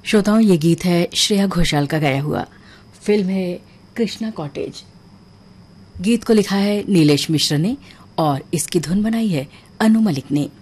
श्रोताओं, ये गीत है श्रेया घोषाल का गाया हुआ। फिल्म है कृष्णा कॉटेज। गीत को लिखा है नीलेश मिश्र ने और इसकी धुन बनाई है अनु मलिक ने।